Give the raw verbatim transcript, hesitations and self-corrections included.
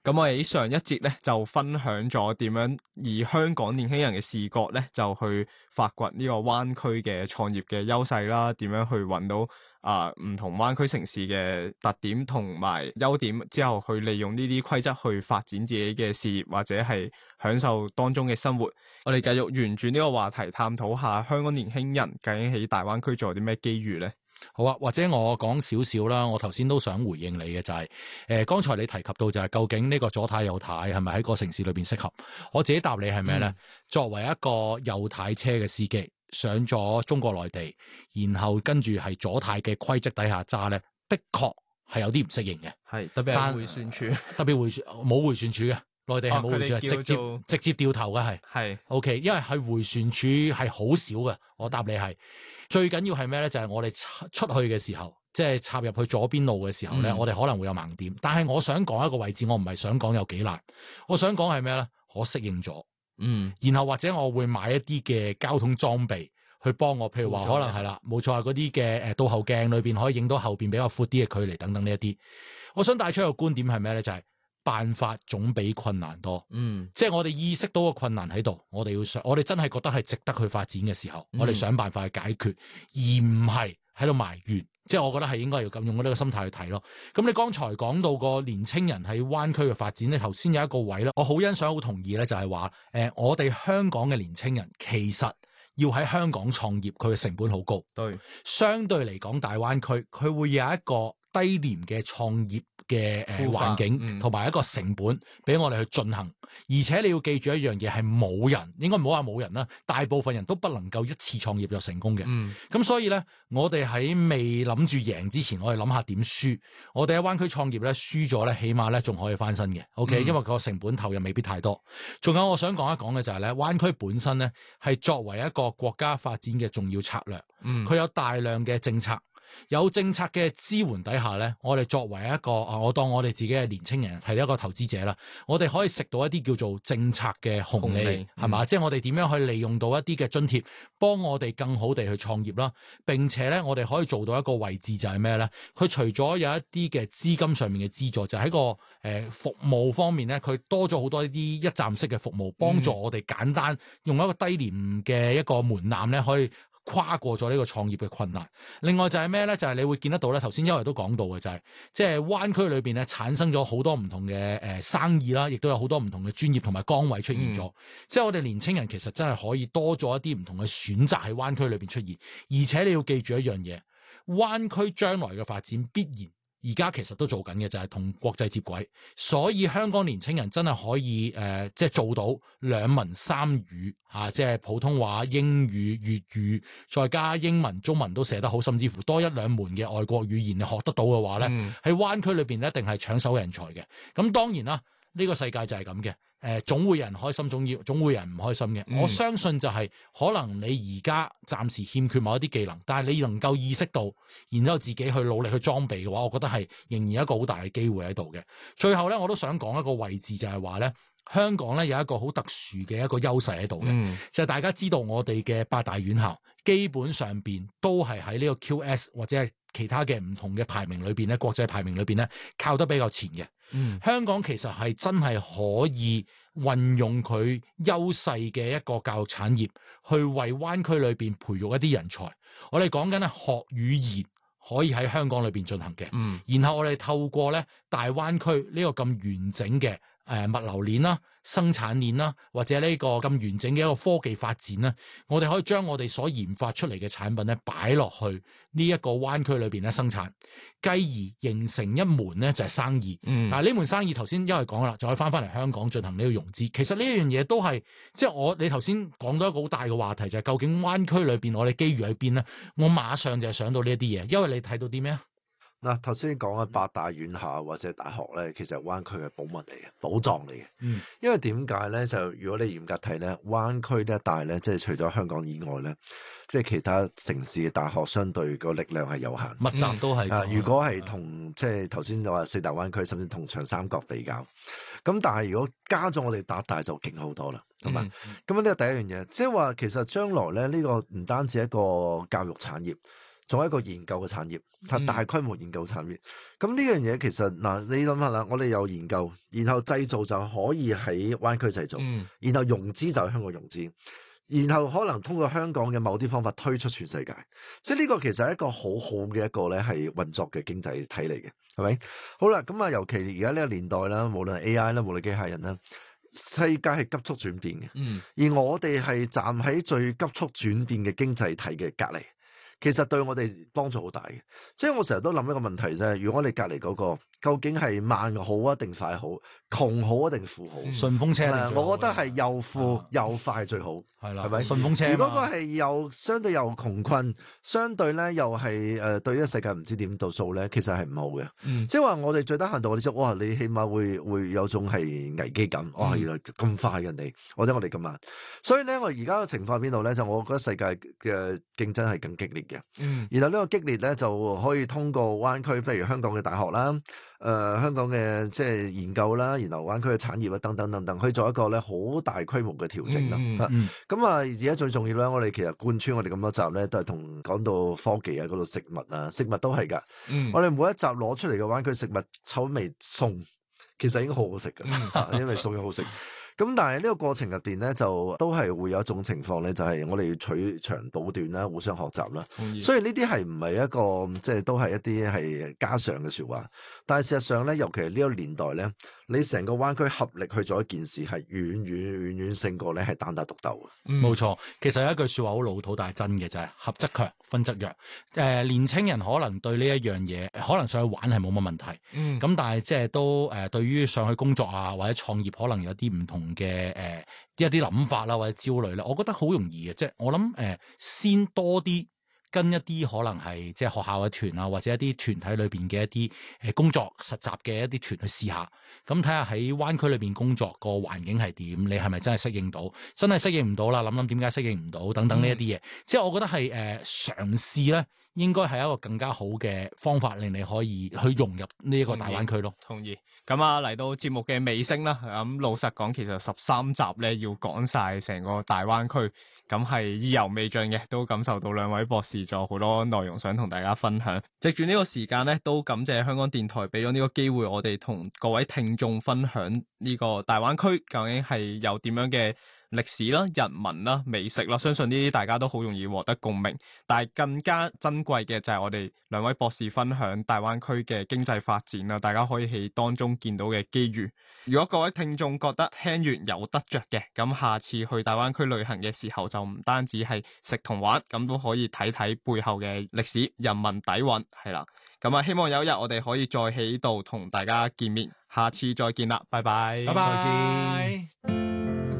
咁我哋喺上一節咧就分享咗點樣以香港年輕人嘅視角咧，就去發掘呢個灣區嘅創業嘅優勢啦，點樣去揾到啊唔、呃、同灣區城市嘅特點同埋優點，之後去利用呢啲規則去發展自己嘅事業或者係享受當中嘅生活。我哋繼續沿住呢個話題探討下香港年輕人究竟喺大灣區做啲咩機遇咧？ 好啊，或者我講少少啦，我頭先都想回應你嘅就係、是，誒、呃，剛才你提及到就係究竟呢個左軚右軚係咪喺個城市裏邊適合？我自己答你係咩咧？嗯、作為一個右軚車嘅司機，上咗中國內地，然後跟住係左軚嘅規則底下揸咧，的確係有啲唔適應嘅。 係特別係回旋處， 特別回旋冇回旋處嘅。內地係冇回旋處，直接直接掉頭嘅係，係 OK， 因為係回旋處係好少嘅。我答你係最緊要係咩咧？就係、是、我哋出去嘅時候，即係插入去左邊路嘅時候咧，嗯、我哋可能會有盲點。但係我想講一個位置，我唔係想講有幾難，我想講係咩咧？我適應咗，嗯，然後或者我會買一啲嘅交通裝備去幫我，譬如話可能係啦，冇錯啊，嗰啲嘅誒倒後鏡裏邊可以影到後邊比較闊啲嘅距離等等呢一啲。我想帶出一個觀點係咩咧？就係、是。辦法總比困難多，嗯，即係我哋意識到個困難喺度，我哋要想，我哋真係覺得係值得去發展嘅時候，嗯、我哋想辦法去解決，而唔係喺度埋怨。即係我覺得係應該要咁用呢個心態去睇咯。咁你剛才講到個年青人喺灣區嘅發展咧，頭先有一個位咧，我好欣賞、好同意咧，就係話，誒，我哋香港嘅年青人其實要喺香港創業，佢嘅成本好高，對，相對嚟講，大灣區佢會有一個低廉嘅創業嘅誒環境，同埋、嗯、一個成本俾我哋去進行。而且你要記住一樣嘢，係冇人，應該唔好話冇人啦，大部分人都不能夠一次創業就成功嘅。咁、嗯、所以咧，我哋喺未諗住贏之前，我哋諗下點輸。我哋喺灣區創業咧，輸咗咧，起碼咧仲可以翻身嘅。OK，、嗯、因為個成本投入未必太多。仲有我想講一講嘅就係咧，灣區本身咧係作為一個國家發展嘅重要策略，佢、嗯、有大量嘅政策。有政策嘅支援底下咧，我哋作為一個啊，我當我哋自己嘅年青人係一個投資者啦，我哋可以食到一啲叫做政策嘅紅利，係嘛？即係我哋點樣去利用到一啲嘅津貼，幫我哋更好地去創業啦。並且咧，我哋可以做到一個位置就係咩咧？佢除咗有一啲嘅資金上面嘅資助，就喺、是、個誒、呃、服務方面咧，佢多咗好多呢啲一站式嘅服務，幫助我哋簡單用一個低廉嘅一個門檻咧，可以跨過咗呢個創業嘅困難。另外就係咩咧？就係、是、你會見得到咧，頭先因為都講到嘅就係、是，即係灣區裏邊咧產生咗好多唔同嘅誒生意啦，亦都有好多唔同嘅專業同埋崗位出現咗。嗯、即係我哋年青人其實真係可以多咗一啲唔同嘅選擇喺灣區裏邊出現。而且你要記住一樣嘢，灣區將來嘅發展必然。而家其實都做緊嘅就係同國際接軌，所以香港年青人真係可以誒、呃，即係做到兩文三語嚇、啊，即係普通話、英語、粵語，再加英文、中文都寫得好，甚至乎多一兩門嘅外國語言你學得到嘅話咧，喺、嗯、灣區裏邊一定係搶手人才嘅。咁當然啦。呢個世界就係咁嘅，誒、呃，總會有人開心，總要總會有人唔開心嘅。嗯、我相信就係、是、可能你而家暫時欠缺某一啲技能，但係你能夠意識到，然之後自己去努力去裝備嘅話，我覺得係仍然有一個好大嘅機會喺度嘅。最後咧，我都想講一個位置就係話咧，香港咧有一個好特殊嘅一個優勢喺度嘅，嗯、就係大家知道我哋嘅八大院校基本上邊都係喺呢個 Q S 或者係其他嘅唔同嘅排名裏邊咧，國際排名裏邊咧靠得比較前嘅。嗯、香港其實係真係可以運用佢優勢嘅一個教育產業，去為灣區裏邊培育一啲人才。我哋講緊咧學語言可以喺香港裏邊進行嘅，嗯、然後我哋透過咧大灣區呢個咁完整嘅誒、呃、物流鏈啦、生產鏈啦，或者呢個咁完整嘅一個科技發展啦，我哋可以將我哋所研發出嚟嘅產品咧擺落去呢一個灣區裏邊咧生產，繼而形成一門咧就係生意。嗯，但係呢門生意頭先因為講啦，就可以翻翻嚟香港進行呢個融資。其實呢一樣嘢都係即係我你頭先講到一個好大嘅話題，就係究竟灣區裏邊我哋機遇喺邊咧？我馬上就係想到呢一啲嘢，因為你睇到啲咩啊？ 嗱，頭先講嘅八大院校或者大學咧，其實係灣區嘅寶物嚟嘅，寶藏嚟嘅。嗯，因為點解咧？就如果你嚴格睇咧，灣區呢一帶咧，即係除咗香港以外咧，即係其他城市嘅大學相對個力量係有限， 密集都係。 啊，如果係同即係頭先話四大灣區，甚至同長三角比較，咁但係如果加咗我哋八大就勁好多啦，係嘛？咁呢個第一樣嘢，即係話其實將來咧呢個唔單止一個教育產業。 做一個研究嘅產業，係大規模研究產業。咁呢樣嘢其實嗱，你諗下啦，我哋有研究，然後製造就可以喺灣區製造， 嗯、 然後融資就喺香港融資。然後可能通過香港嘅某啲方法推出全世界，即係呢個其實係一個好好嘅一個咧係運作嘅經濟體嚟嘅，係咪？好啦，咁啊，尤其而家呢個年代啦，無論 A I 啦，無論機械人啦，世界係急速轉變嘅， 嗯， 而我哋係站喺最急速轉變嘅經濟體嘅隔離，其實對我哋幫助好大嘅。即係我成日都諗一個問題啫，如果你隔離嗰個究竟係慢好啊定快好，窮好啊定富好？ 順風車嚟， 我覺得係又富又快最好。 係啦， 係咪順風車？ 如果個係又相對又窮困，相對咧又係誒、呃、對呢個世界唔知點度數咧，其實係唔好嘅。 嗯、 即係話我哋最低限度我哋知，哇！你起碼會會有種係危機感，哇！原來咁快人哋，或者我哋咁慢。所以咧，我而家嘅情況喺邊度咧？就我覺得世界嘅競爭係更激烈嘅。 嗯、 然後呢個激烈咧就可以通過灣區，譬如香港嘅大學啦，誒、呃、香港嘅即係研究啦，然後灣區嘅產業啊等等等等，去做一個咧好大規模嘅調整啦。 嗯嗯嗯咁啊，而家最重要咧，我哋其實貫穿我哋咁多集咧，都係同講到科技啊，嗰度食物啊，食物都係噶。 嗯、 我哋每一集攞出嚟嘅灣區食物臭味餸，其實已經好好食噶，嗯、因為餸又好食。咁但係呢個過程入邊咧，就都係會有一種情況咧，就係、是、我哋要取長補短啦，互相學習啦。所以呢啲係唔係一個即係都係一啲係家常嘅説話。但係事實上咧，尤其係呢個年代咧，你成個灣區合力去做一件事，係遠遠遠遠勝過咧係單打獨鬥嘅。 冇錯，其實有一句説話好老土，但係真嘅就係、是、合則強，分則弱。誒、呃，年青人可能對呢一樣嘢，可能上去玩係冇乜問題。咁、 嗯、 但係即係都誒、呃，對於上去工作啊或者創業，可能有啲唔同嘅誒、呃、一啲諗法啦或者焦慮啦，我覺得好容易嘅，即係我諗誒、呃、先多啲跟一啲可能係即係學校嘅團啊，或者一啲團體裏邊嘅一啲誒工作實習嘅一啲團去試下，咁睇下喺灣區裏邊工作個環境係點，你係咪真係適應到？真係適應唔到啦，諗諗點解適應唔到等等呢一啲嘢，嗯、即係我覺得係誒嘗試咧，應該係一個更加好嘅方法，令你可以去融入呢一個大灣區咯。 同意。咁啊，嚟到節目嘅尾聲啦，咁老實講，其實十三集咧要講晒成個大灣區，咁係意猶未盡嘅，都感受到兩位博士仲有好多內容想同大家分享。藉住呢個時間咧，都感謝香港電台俾咗呢個機會，我哋同各位聽眾分享呢個大灣區究竟係有點樣嘅歷史啦、人文啦、美食啦，相信呢啲大家都好容易獲得共鳴。但係更加珍貴嘅就係我哋兩位博士分享大灣區嘅經濟發展啦，大家可以喺當中見到嘅機遇。如果各位聽眾覺得聽完有得着嘅，咁下次去大灣區旅行嘅時候就唔單止係食同玩，咁都可以睇睇背後嘅歷史、人文底蘊，係啦。咁啊，希望有一日我哋可以再喺度同大家見面。下次再見啦，拜拜， 拜拜。